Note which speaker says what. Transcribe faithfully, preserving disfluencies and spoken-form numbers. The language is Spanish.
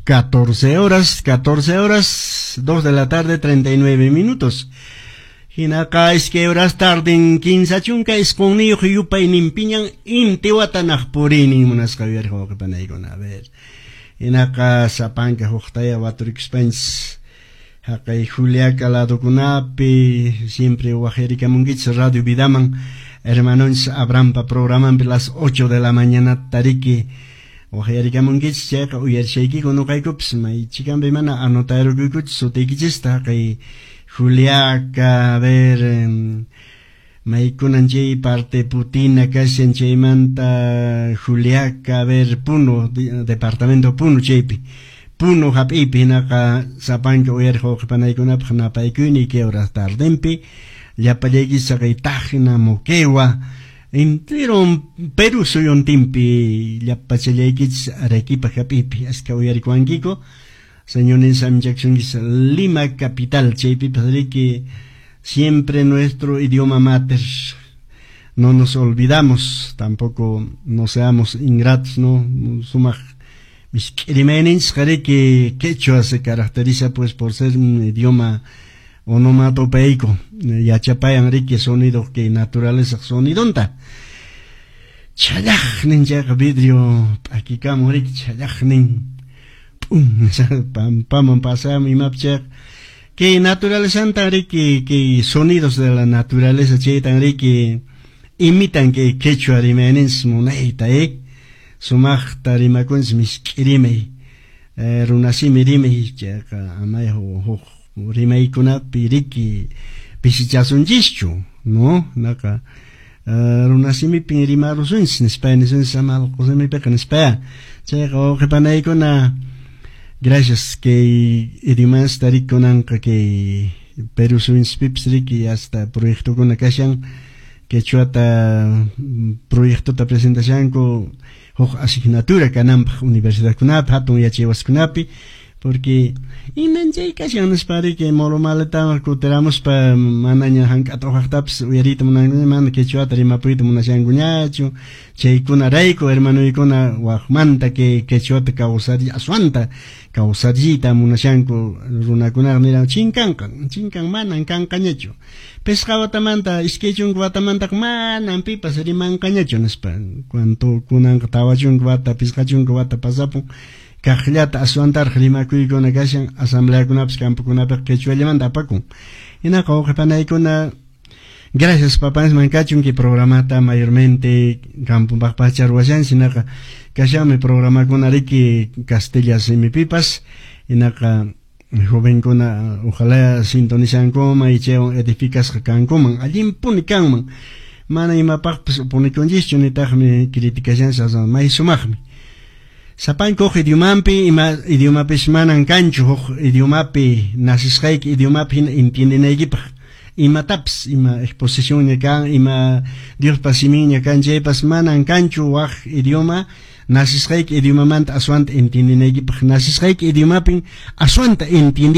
Speaker 1: catorce horas, catorce horas, dos de la tarde, treinta y nueve minutos. Hinaka es que horas tarde en quince chunca es con niyo yupay nimpiñan intiwatanak purini munas kawier ho kapanay ko na ver. Hinaka sa panka huktaya waturikspens hakay Julia kalado kunapi siempre wajerika mungits radio Vidaman hermanos Abrampa programan las ocho de la mañana tariki wajerika mungits cheka uyer sheki kono kay kups may chikan be mana anotaro kukuts so tekijista kay Julia ka ver um, maikunan jay parte putina kasian jay manta Julia ka ver Puno de, departamento Puno jaypi Puno hapipi naka sapanka uyer ho kapanaykuna phna paykuni ke horas tardempi llapallegi sa kay tajina mokewa intero Perú suyon timpi llapachallegi Arequipa hapipi aska uyer kuankiko Señor Sam Jackson dice Lima capital, Chaypi padre que siempre nuestro idioma mater no nos olvidamos, tampoco no seamos ingratos, no sumaj mis crimenes, jare que quechua se caracteriza pues por ser un idioma onomatopeico, ya chapayan que sonido que naturaleza sonidonta. Chayaj ninja vidrio aquí camorik chayaj nin pam pam pasa mi mapchak que naturaleza tangri que que sonidos de la naturaleza che tangri que imitan que quechua rimenens moneita eh sumach tarimakuns mis kirime runasi mirime chaka amay ho ho rimei kuna piriki pisichasun jischu no naka runasi mi pingrimaru suns nespanes samal cosemi pekan spa chaka o kepanay kuna. Gracias que idiomas tarik konan que Perú suins pipsri que hasta proyecto con akashan que chuata proyecto ta presentación ko ho asignatura kanam universidad kunap hatun yache was kunapi porque inanje kashan nos pare que moro maleta kuteramos pa mananya hankato haktaps uyarita munan man que chuata rima puito munashan guñacho che kuna raiko hermano ikona wahmanta que que chuata causari aswanta causarita munashanko runakunar mira chinkankan chinkan manan kankañacho pescawata iskechun guatamanta manan pipas riman kañacho nespa cuanto kunan tawachun guata pescachun guata pasapu kajllata aswantar rimakuykuna kashan asamblea kunapas campo kunapas quechua llamanta apakun inaka oqipanaykuna. Gracias papás mancachun que programata mayormente campo bakpachar washan sinaka kashame programa con ariki Castilla semipipas inaka joven kuna ojalá sintonizan coma y cheo edificas kan coman allí puni kanman mana ima pakpas puni condition y tajme criticación sa mai sumajmi sapan coge idiomampi ima idioma pesmanan cancho idiomapi nasisqaik idiomapi entiendenaykipak ima taps ima exposición yakan ima Dios pasimin yakan jepas manan cancho waj idioma nasisqaik idioma manta aswanta entiendenaykipak nasisqaik idiomapin aswanta entiende